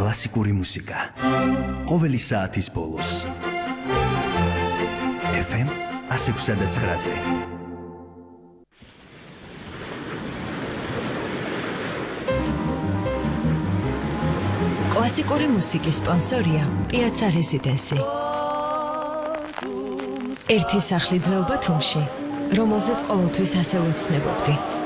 კლასიკური მუსიკა. ყოველი საათის ბოლოს. FM 106.9-ზე. კლასიკური მუსიკის სპონსორია Piazza Residency. ერთი სახლი ძველ ბათუმში, რომელზეც ყოველთვის ასე ვეცნებობდი.